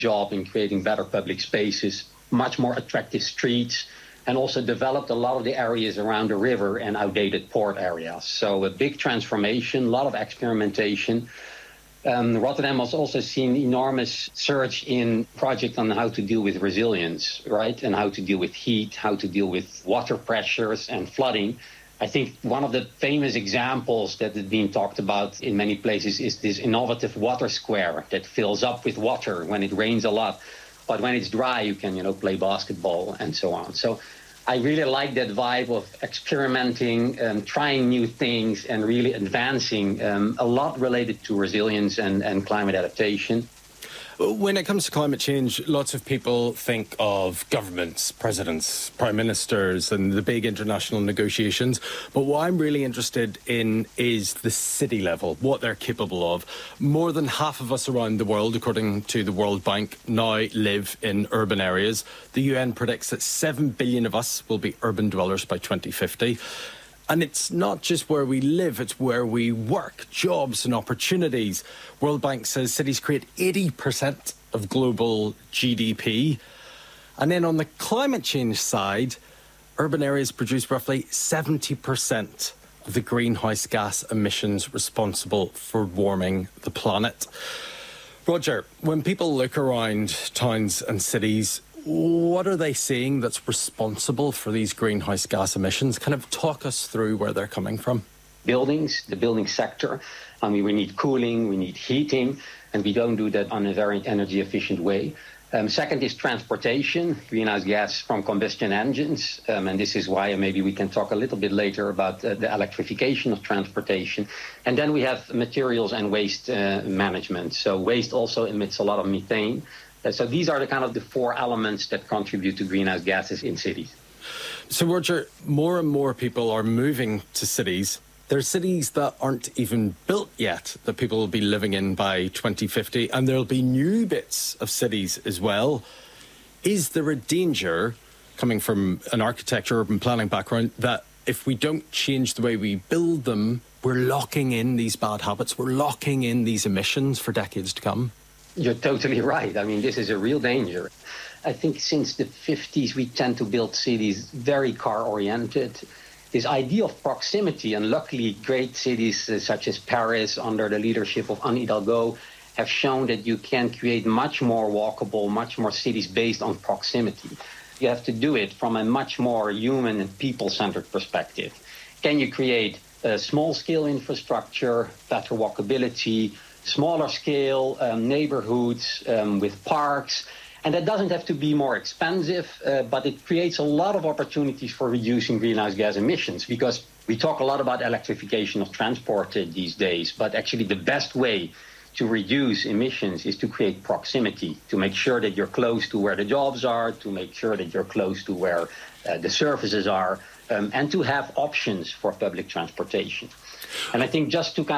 job in creating better public spaces, much more attractive streets, and also developed a lot of the areas around the river and outdated port areas. So a big transformation, a lot of experimentation. Rotterdam has also seen enormous surge in projects on how to deal with resilience, right? And how to deal with heat, how to deal with water pressures and flooding. I think one of the famous examples that has been talked about in many places is this innovative water square that fills up with water when it rains a lot. But when it's dry, you can, play basketball and so on. So I really like that vibe of experimenting, trying new things, and really advancing a lot related to resilience and climate adaptation. When it comes to climate change, lots of people think of governments, presidents, prime ministers, and the big international negotiations. But what I'm really interested in is the city level, what they're capable of. More than half of us around the world, according to the World Bank, now live in urban areas. The UN predicts that 7 billion of us will be urban dwellers by 2050. And it's not just where we live, it's where we work, jobs and opportunities. World Bank says cities create 80% of global GDP. And then on the climate change side, urban areas produce roughly 70% of the greenhouse gas emissions responsible for warming the planet. Roger, when people look around towns and cities, what are they seeing that's responsible for these greenhouse gas emissions? Kind of talk us through where they're coming from. Buildings, the building sector. I mean, we need cooling, we need heating, and we don't do that on a very energy efficient way. Second is transportation, greenhouse gas from combustion engines. And this is why maybe we can talk a little bit later about the electrification of transportation. And then we have materials and waste management. So waste also emits a lot of methane. So these are the four elements that contribute to greenhouse gases in cities. So, Roger, more and more people are moving to cities. There are cities that aren't even built yet that people will be living in by 2050, and there'll be new bits of cities as well. Is there a danger, coming from an architecture, urban planning background, that if we don't change the way we build them, we're locking in these bad habits, we're locking in these emissions for decades to come? You're totally right. I mean, this is a real danger. I think since the 50s, we tend to build cities very car-oriented. This idea of proximity, and luckily great cities such as Paris, under the leadership of Anne Hidalgo, have shown that you can create much more walkable, much more cities based on proximity. You have to do it from a much more human and people-centered perspective. Can you create a small-scale infrastructure, better walkability, smaller scale neighborhoods with parks? And that doesn't have to be more expensive, but it creates a lot of opportunities for reducing greenhouse gas emissions, because we talk a lot about electrification of transport these days, but actually the best way to reduce emissions is to create proximity, to make sure that you're close to where the jobs are, to make sure that you're close to where the services are, and to have options for public transportation. And I think just to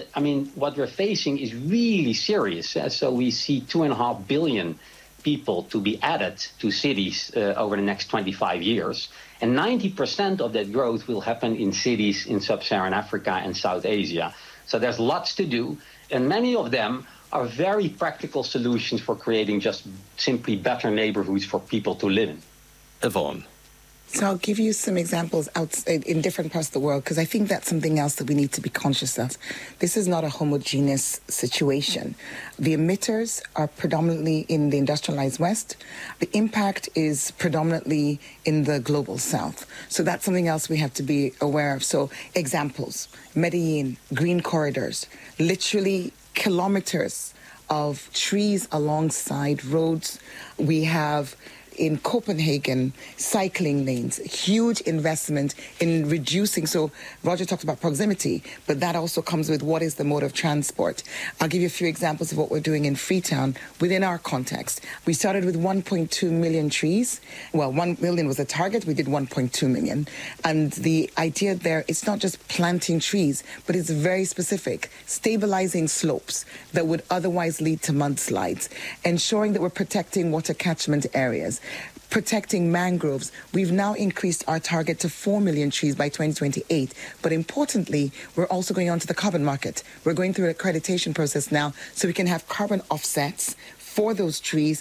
what we're facing is really serious. So we see 2.5 billion people to be added to cities over the next 25 years. And 90% of that growth will happen in cities in sub-Saharan Africa and South Asia. So there's lots to do. And many of them are very practical solutions for creating just simply better neighborhoods for people to live in. Yvonne. So I'll give you some examples outside in different parts of the world, because I think that's something else that we need to be conscious of. This is not a homogeneous situation. The emitters are predominantly in the industrialized West. The impact is predominantly in the global South. So that's something else we have to be aware of. So examples, Medellin, green corridors, literally kilometers of trees alongside roads. We have in Copenhagen, cycling lanes, huge investment in reducing. So Roger talked about proximity, but that also comes with what is the mode of transport. I'll give you a few examples of what we're doing in Freetown within our context. We started with 1.2 million trees. Well, 1 million was the target. We did 1.2 million. And the idea there, it's not just planting trees, but it's very specific. Stabilizing slopes that would otherwise lead to mudslides. Ensuring that we're protecting water catchment areas. Protecting mangroves. We've now increased our target to 4 million trees by 2028. But importantly, we're also going on to the carbon market. We're going through an accreditation process now so we can have carbon offsets for those trees